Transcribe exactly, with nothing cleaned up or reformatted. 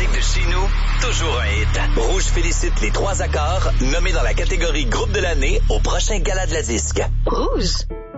musique de chez nous, toujours un hit. Rouge félicite les trois accords nommés dans la catégorie groupe de l'année au prochain gala de la disque. Rouge.